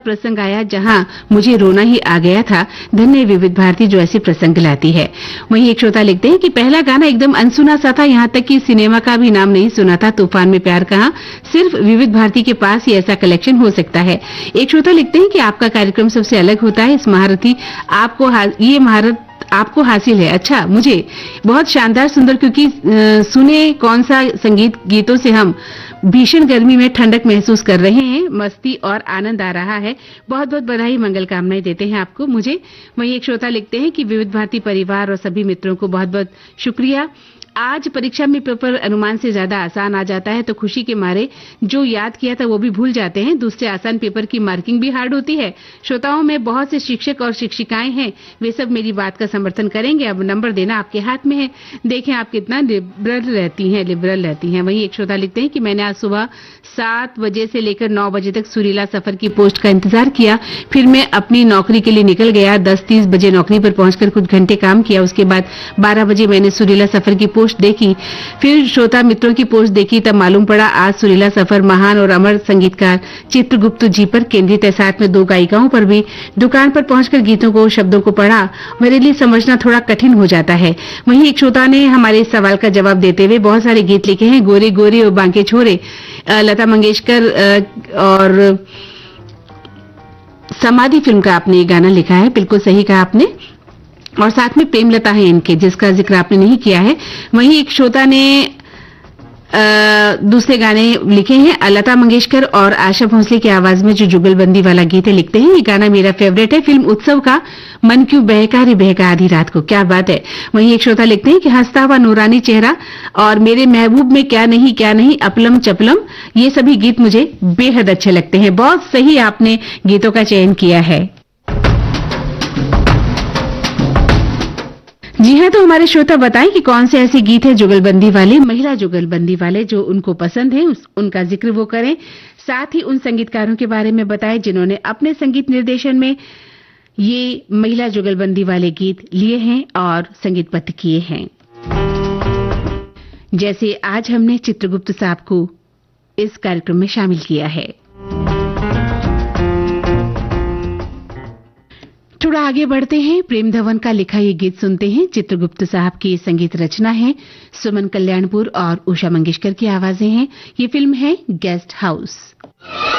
प्रसंग आया जहां मुझे रोना ही आ गया था। धन्य विविध भारती जो ऐसे प्रसंग लाती है। वहीं एक श्रोता लिखते हैं कि पहला गाना एकदम अनसुना सा था, यहां तक कि सिनेमा का भी नाम नहीं सुना था। तूफान में प्यार कहाँ, सिर्फ विविध भारती के पास ही ऐसा कलेक्शन हो सकता है। एक श्रोता लिखते हैं कि आपका कार्यक्रम सबसे अलग होता है, इस महारथी ये महारत आपको हासिल है। अच्छा, मुझे बहुत शानदार सुंदर, क्योंकि सुने कौन सा संगीत गीतों से हम भीषण गर्मी में ठंडक महसूस कर रहे हैं, मस्ती और आनंद आ रहा है। बहुत बहुत बधाई, मंगल कामनाएं देते हैं आपको मुझे। वहीं एक श्रोता लिखते हैं कि विविध भारती परिवार और सभी मित्रों को बहुत बहुत शुक्रिया। आज परीक्षा में पेपर अनुमान से ज्यादा आसान आ जाता है, तो खुशी के मारे जो याद किया था वो भी भूल जाते हैं। दूसरे आसान पेपर की मार्किंग भी हार्ड होती है। श्रोताओं में बहुत से शिक्षक और शिक्षिकाएं हैं, वे सब मेरी बात का समर्थन करेंगे। अब नंबर देना आपके हाथ में है, देखें आप कितना लिबरल रहती हैं। वहीं एक श्रोता लिखते हैं कि मैंने आज सुबह 7 बजे से लेकर 9 बजे तक सुरीला सफर की पोस्ट का इंतजार किया, फिर मैं अपनी नौकरी के लिए निकल गया। 10:30 बजे नौकरी पर पहुंचकर कुछ घंटे काम किया, उसके बाद 12 बजे मैंने सुरीला सफर की पोस्ट देखी, फिर श्रोता मित्रों की पोस्ट देखी, तब मालूम पड़ा आज सुरीला सफर महान और अमर संगीतकार चित्रगुप्त जी पर केंद्रित है। साथ में 2 गायिकाओं पर भी। दुकान पर पहुंचकर गीतों को, शब्दों को पढ़ा, मेरे लिए समझना थोड़ा कठिन हो जाता है। वहीं एक श्रोता ने हमारे इस सवाल का जवाब देते हुए बहुत सारे गीत लिखे हैं। गोरे गोरे और बांके छोरे, लता मंगेशकर और समाधि फिल्म का आपने ये गाना लिखा है, बिल्कुल सही कहा आपने। और साथ में प्रेमलता है इनके, जिसका जिक्र आपने नहीं किया है। वहीं एक श्रोता ने दूसरे गाने लिखे हैं, लता मंगेशकर और आशा भोसले की आवाज में जो जुगलबंदी वाला गीत है, लिखते हैं ये गाना मेरा फेवरेट है, फिल्म उत्सव का, मन क्यों बहका रे बहका आधी रात को। क्या बात है। वहीं एक श्रोता लिखते हैं कि हंसता हुआ नूरानी चेहरा और मेरे महबूब में क्या नहीं अपलम चपलम, ये सभी गीत मुझे बेहद अच्छे लगते हैं। बहुत सही आपने गीतों का चयन किया है। जी हाँ, तो हमारे श्रोता बताएं कि कौन से ऐसे गीत हैं जुगलबंदी वाले, महिला जुगलबंदी वाले, जो उनको पसंद है, उनका जिक्र वो करें। साथ ही उन संगीतकारों के बारे में बताएं जिन्होंने अपने संगीत निर्देशन में ये महिला जुगलबंदी वाले गीत लिए हैं और संगीतबद्ध किए हैं। जैसे आज हमने चित्रगुप्त साहब को इस कार्यक्रम में शामिल किया है। थोड़ा आगे बढ़ते हैं, प्रेम धवन का लिखा ये गीत सुनते हैं। चित्रगुप्त साहब की संगीत रचना है, सुमन कल्याणपुर और उषा मंगेशकर की आवाजें हैं। ये फिल्म है गेस्ट हाउस।